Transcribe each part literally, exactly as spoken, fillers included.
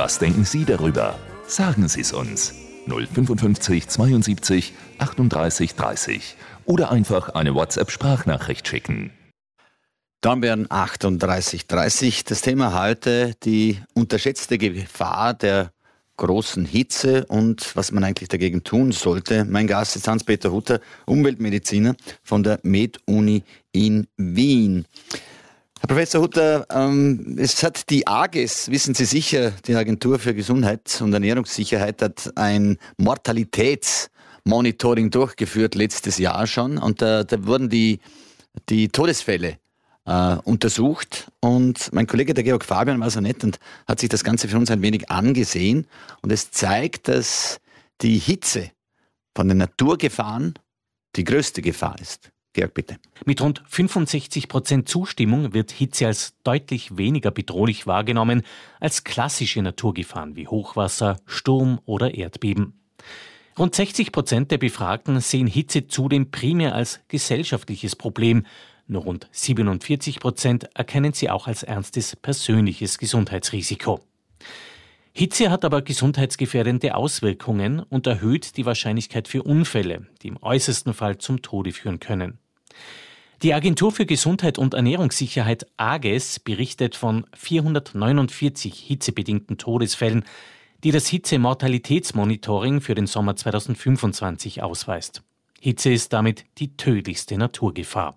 Was denken Sie darüber? Sagen Sie es uns. null fünfundfünfzig zweiundsiebzig achtunddreißig dreißig oder einfach eine WhatsApp-Sprachnachricht schicken. Dann werden achtunddreißig dreißig. Das Thema heute die unterschätzte Gefahr der großen Hitze und was man eigentlich dagegen tun sollte. Mein Gast ist Hans-Peter Hutter, Umweltmediziner von der Med-Uni in Wien. Herr Professor Hutter, ähm, es hat die A G E S, wissen Sie sicher, die Agentur für Gesundheit und Ernährungssicherheit, hat ein Mortalitätsmonitoring durchgeführt letztes Jahr schon. Und da, da wurden die, die Todesfälle äh, untersucht. Und mein Kollege, der Georg Fabian, war so nett und hat sich das Ganze für uns ein wenig angesehen. Und es zeigt, dass die Hitze von den Naturgefahren die größte Gefahr ist. Georg, bitte. Mit rund fünfundsechzig Prozent Zustimmung wird Hitze als deutlich weniger bedrohlich wahrgenommen als klassische Naturgefahren wie Hochwasser, Sturm oder Erdbeben. Rund sechzig Prozent der Befragten sehen Hitze zudem primär als gesellschaftliches Problem. Nur rund siebenundvierzig Prozent erkennen sie auch als ernstes persönliches Gesundheitsrisiko. Hitze hat aber gesundheitsgefährdende Auswirkungen und erhöht die Wahrscheinlichkeit für Unfälle, die im äußersten Fall zum Tode führen können. Die Agentur für Gesundheit und Ernährungssicherheit A G E S berichtet von vierhundertneunundvierzig hitzebedingten Todesfällen, die das Hitze-Mortalitätsmonitoring für den Sommer zweitausendfünfundzwanzig ausweist. Hitze ist damit die tödlichste Naturgefahr.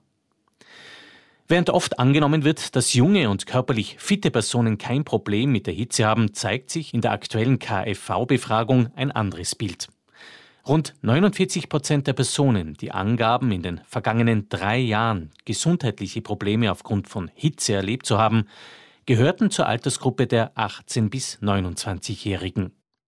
Während oft angenommen wird, dass junge und körperlich fitte Personen kein Problem mit der Hitze haben, zeigt sich in der aktuellen K F V-Befragung ein anderes Bild. Rund neunundvierzig Prozent der Personen, die angaben, in den vergangenen drei Jahren gesundheitliche Probleme aufgrund von Hitze erlebt zu haben, gehörten zur Altersgruppe der achtzehn- bis neunundzwanzigjährigen.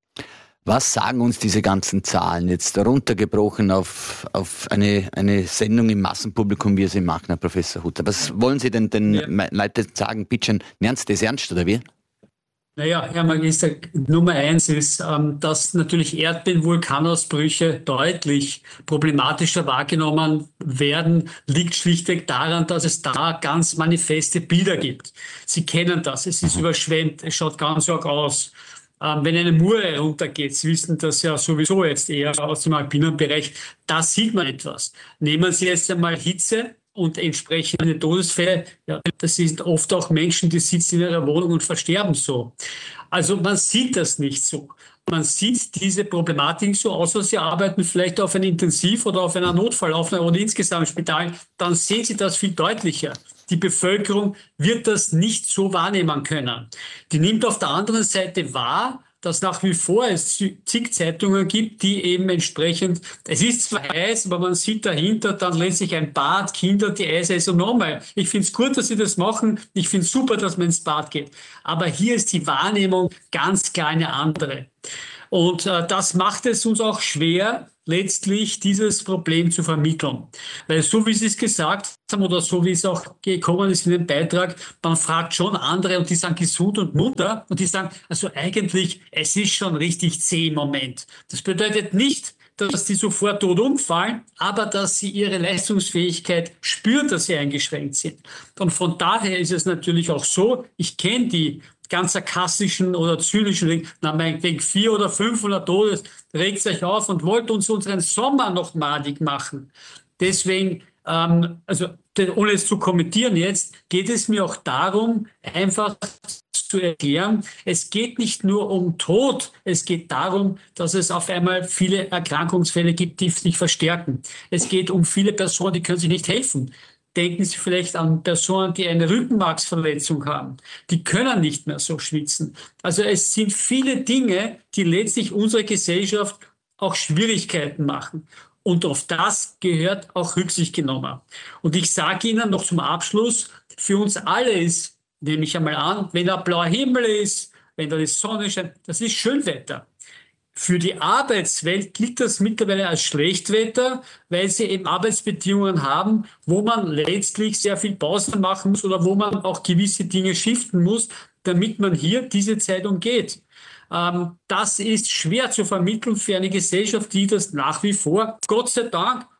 Was sagen uns diese ganzen Zahlen jetzt runtergebrochen auf, auf eine, eine Sendung im Massenpublikum, wie Sie machen, Herr Professor Hutter? Was wollen Sie denn den ja. Leuten sagen? Bitte, nehmen Sie das ernst oder wie? Naja, Herr Magister, Nummer eins ist, ähm, dass natürlich Erdbeben, Vulkanausbrüche deutlich problematischer wahrgenommen werden, liegt schlichtweg daran, dass es da ganz manifeste Bilder gibt. Sie kennen das, es ist überschwemmt, es schaut ganz arg aus. Ähm, wenn eine Mur heruntergeht, Sie wissen das ja sowieso jetzt eher aus dem alpinen Bereich, da sieht man etwas. Nehmen Sie jetzt einmal Hitze und entsprechende Todesfälle, ja, das sind oft auch Menschen, die sitzen in ihrer Wohnung und versterben so. Also man sieht das nicht so. Man sieht diese Problematik so, außer Sie arbeiten vielleicht auf einer Intensiv- oder auf einer Notfallaufnahme oder insgesamt im Spital, dann sehen Sie das viel deutlicher. Die Bevölkerung wird das nicht so wahrnehmen können. Die nimmt auf der anderen Seite wahr, dass nach wie vor es zig Zeitungen gibt, die eben entsprechend, es ist zwar Eis, aber man sieht dahinter dann letztlich ein Bad, Kinder, die Eis essen. Nochmal, ich finde es gut, dass sie das machen. Ich finde es super, dass man ins Bad geht. Aber hier ist die Wahrnehmung ganz klar eine andere. Und äh, das macht es uns auch schwer, letztlich dieses Problem zu vermitteln. Weil so wie Sie es gesagt haben oder so wie es auch gekommen ist in dem Beitrag, man fragt schon andere und die sagen gesund und munter und die sagen, also eigentlich, es ist schon richtig zäh im Moment. Das bedeutet nicht, dass die sofort tot umfallen, aber dass sie ihre Leistungsfähigkeit spüren, dass sie eingeschränkt sind. Und von daher ist es natürlich auch so, ich kenne die ganz sarkastischen oder zynischen Dinge, na meinetwegen vier oder fünfhundert Todes, regt euch auf und wollt uns unseren Sommer noch madig machen. Deswegen, ähm, also ohne es zu kommentieren jetzt, geht es mir auch darum, einfach zu erklären, es geht nicht nur um Tod, es geht darum, dass es auf einmal viele Erkrankungsfälle gibt, die sich verstärken. Es geht um viele Personen, die können sich nicht helfen. Denken Sie vielleicht an Personen, die eine Rückenmarksverletzung haben. Die können nicht mehr so schwitzen. Also es sind viele Dinge, die letztlich unsere Gesellschaft auch Schwierigkeiten machen. Und auf das gehört auch Rücksicht genommen. Und ich sage Ihnen noch zum Abschluss, für uns alle ist, nehme ich einmal an, wenn da blauer Himmel ist, wenn da die Sonne scheint, das ist Schönwetter. Für die Arbeitswelt gilt das mittlerweile als Schlechtwetter, weil sie eben Arbeitsbedingungen haben, wo man letztlich sehr viel Pausen machen muss oder wo man auch gewisse Dinge shiften muss, damit man hier diese Zeit umgeht. Ähm, das ist schwer zu vermitteln für eine Gesellschaft, die das nach wie vor, Gott sei Dank,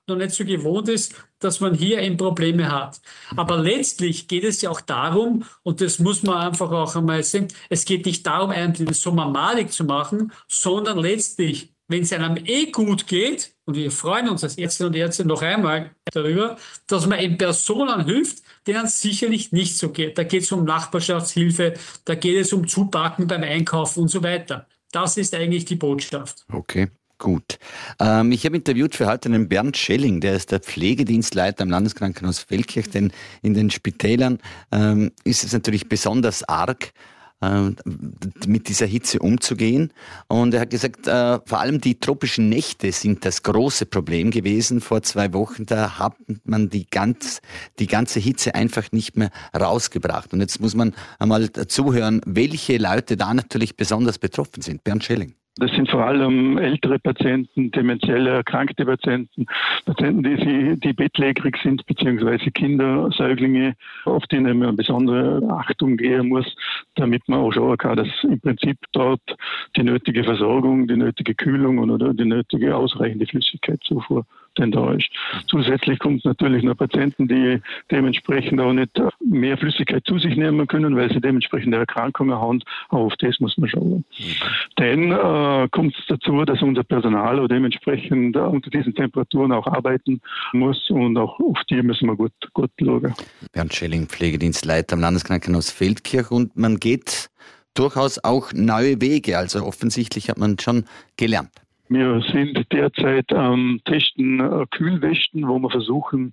noch nicht so gewohnt ist, dass man hier eben Probleme hat. Aber letztlich geht es ja auch darum, und das muss man einfach auch einmal sehen, es geht nicht darum, einen den Sommer malig zu machen, sondern letztlich, wenn es einem eh gut geht, und wir freuen uns als Ärztinnen und Ärzte noch einmal darüber, dass man eben Personen hilft, denen es sicherlich nicht so geht. Da geht es um Nachbarschaftshilfe, da geht es um Zupacken beim Einkaufen und so weiter. Das ist eigentlich die Botschaft. Okay. Gut. Ähm, ich habe interviewt für heute den Bernd Schelling, der ist der Pflegedienstleiter am Landeskrankenhaus Feldkirch, denn in den Spitälern ähm, ist es natürlich besonders arg, äh, mit dieser Hitze umzugehen. Und er hat gesagt, äh, vor allem die tropischen Nächte sind das große Problem gewesen. Vor zwei Wochen, da hat man die, ganz, die ganze Hitze einfach nicht mehr rausgebracht. Und jetzt muss man einmal zuhören, welche Leute da natürlich besonders betroffen sind. Bernd Schelling. Das sind vor allem ältere Patienten, dementiell erkrankte Patienten, Patienten, die, sie, die bettlägerig sind, beziehungsweise Kinder, Säuglinge, auf die man besondere Achtung geben muss, damit man auch schauen kann, dass im Prinzip dort die nötige Versorgung, die nötige Kühlung oder die nötige ausreichende Flüssigkeitszufuhr denn da ist. Zusätzlich kommt natürlich noch Patienten, die dementsprechend auch nicht mehr Flüssigkeit zu sich nehmen können, weil sie dementsprechende Erkrankungen haben. Auch auf das muss man schauen. Mhm. Dann äh, kommt es dazu, dass unser Personal auch dementsprechend äh, unter diesen Temperaturen auch arbeiten muss und auch auf die müssen wir gut, gut schauen. Bernd Schelling, Pflegedienstleiter am Landeskrankenhaus Feldkirch, und man geht durchaus auch neue Wege, also offensichtlich hat man schon gelernt. Wir sind derzeit am Testen äh, Kühlwästen, wo wir versuchen,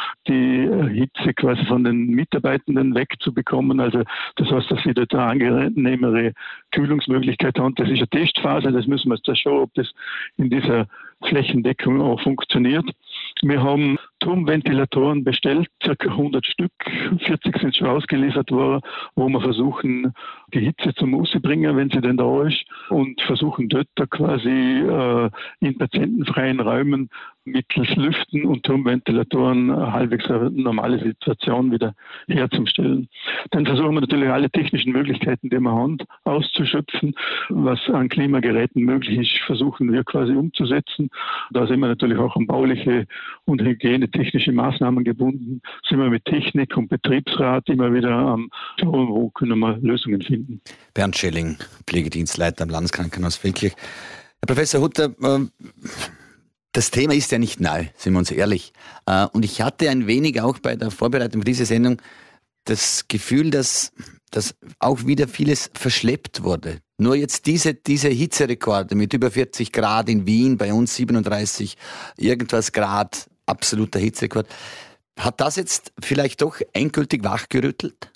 die äh, Hitze quasi von den Mitarbeitenden wegzubekommen. Also das heißt, dass sie dort eine angenehmere Kühlungsmöglichkeit haben. Das ist eine Testphase, das müssen wir jetzt schauen, ob das in dieser Flächendeckung auch funktioniert. Wir haben Turmventilatoren bestellt, ca. hundert Stück, vierzig sind schon ausgeliefert worden, wo wir versuchen, die Hitze zum Rausbringen, wenn sie denn da ist, und versuchen dort quasi äh, in patientenfreien Räumen mittels Lüften und Turmventilatoren eine halbwegs eine normale Situation wieder herzustellen. Dann versuchen wir natürlich alle technischen Möglichkeiten, die wir haben, auszuschöpfen. Was an Klimageräten möglich ist, versuchen wir quasi umzusetzen. Da sind wir natürlich auch an bauliche und hygienetechnische Maßnahmen gebunden. Sind wir mit Technik und Betriebsrat immer wieder am Schauen, wo können wir Lösungen finden. Bernd Schelling, Pflegedienstleiter am Landeskrankenhaus Feldkirch. Herr Professor Hutter, äh, das Thema ist ja nicht neu, sind wir uns ehrlich. Und ich hatte ein wenig auch bei der Vorbereitung für diese Sendung das Gefühl, dass, dass auch wieder vieles verschleppt wurde. Nur jetzt diese, diese Hitzerekorde mit über vierzig Grad in Wien, bei uns siebenunddreißig irgendwas Grad, absoluter Hitzerekord. Hat das jetzt vielleicht doch endgültig wachgerüttelt?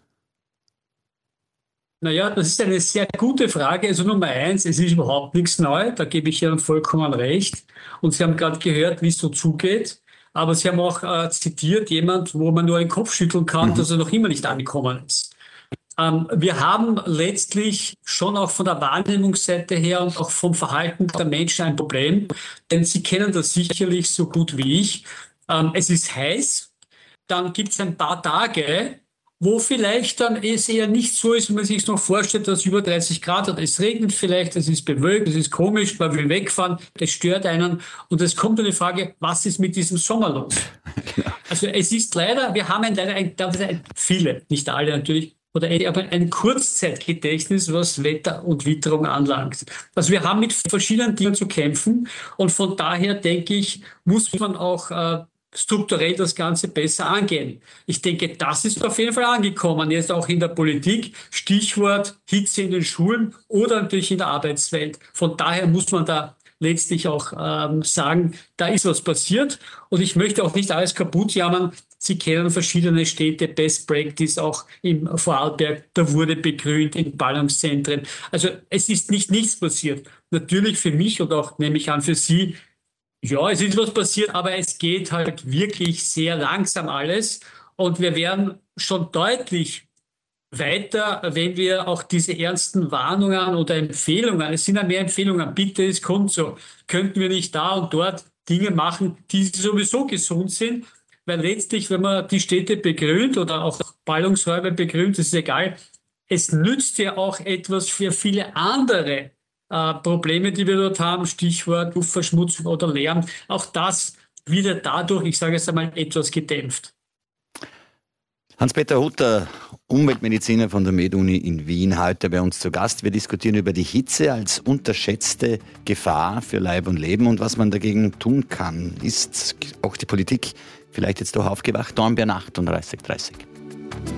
Naja, das ist eine sehr gute Frage. Also Nummer eins, es ist überhaupt nichts Neues, da gebe ich Ihnen vollkommen recht. Und Sie haben gerade gehört, wie es so zugeht. Aber Sie haben auch äh, zitiert, jemand, wo man nur den Kopf schütteln kann, mhm. dass er noch immer nicht angekommen ist. Ähm, wir haben letztlich schon auch von der Wahrnehmungsseite her und auch vom Verhalten der Menschen ein Problem. Denn Sie kennen das sicherlich so gut wie ich. Ähm, es ist heiß, dann gibt es ein paar Tage, wo vielleicht dann es eher nicht so ist, wie man sich es noch vorstellt, dass es über dreißig Grad hat. Es regnet vielleicht, es ist bewölkt, es ist komisch, man will wegfahren, das stört einen. Und es kommt dann die Frage, was ist mit diesem Sommer los? Also es ist leider, wir haben ein, leider ein, ein, viele, nicht alle natürlich, oder ein, aber ein Kurzzeitgedächtnis, was Wetter und Witterung anlangt. Also wir haben mit verschiedenen Dingen zu kämpfen und von daher denke ich, muss man auch äh, strukturell das Ganze besser angehen. Ich denke, das ist auf jeden Fall angekommen, jetzt auch in der Politik. Stichwort Hitze in den Schulen oder natürlich in der Arbeitswelt. Von daher muss man da letztlich auch ähm, sagen, da ist was passiert. Und ich möchte auch nicht alles kaputt jammern. Sie kennen verschiedene Städte, Best Practice, auch im Vorarlberg, da wurde begrünt in Ballungszentren. Also es ist nicht nichts passiert. Natürlich für mich und auch, nehme ich an, für Sie, ja, es ist was passiert, aber es geht halt wirklich sehr langsam alles. Und wir werden schon deutlich weiter, wenn wir auch diese ernsten Warnungen oder Empfehlungen, es sind ja mehr Empfehlungen, bitte, es kommt so, könnten wir nicht da und dort Dinge machen, die sowieso gesund sind, weil letztlich, wenn man die Städte begrünt oder auch Ballungsräume begrünt, das ist egal, es nützt ja auch etwas für viele andere Äh, Probleme, die wir dort haben, Stichwort Luftverschmutzung oder Lärm, auch das wieder dadurch, ich sage es einmal, etwas gedämpft. Hans-Peter Hutter, Umweltmediziner von der MedUni in Wien, heute bei uns zu Gast. Wir diskutieren über die Hitze als unterschätzte Gefahr für Leib und Leben und was man dagegen tun kann. Ist auch die Politik vielleicht jetzt doch aufgewacht? Dornbirn achtunddreißig dreißig.